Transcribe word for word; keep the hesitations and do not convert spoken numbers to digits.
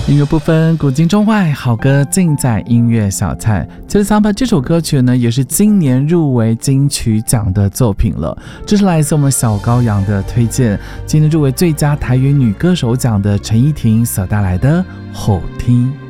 音乐不分古今中外，好歌尽在音乐小菜。其实 Samba 这首歌曲呢，也是今年入围金曲奖的作品了。这是来自我们小羔羊的推荐，今年入围最佳台语女歌手奖的陈依婷所带来的好听。